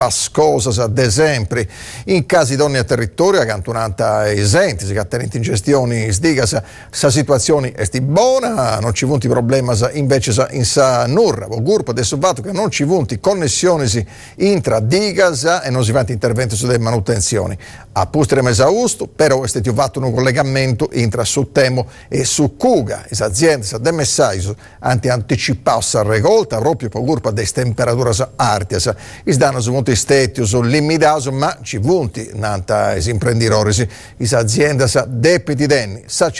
pascosas ad esempio in casi di ogni territorio accantonata esenti che tenenti in gestione sdigas sa situazione è buona, non ci vunti problemi invece in sa nurra o gruppo adesso fatto che non ci vunti connessioni intra digas e non si vanti interventi sulle manutenzioni a pustere esausto però è stato fatto un collegamento intra su Temo e su Cuga le aziende sa de messaggio anticipati a recolta proprio per gruppo delle temperature alte i danno su stetius limitados, ma ci vunti nanta es imprenditori, is aziendas depiti denni,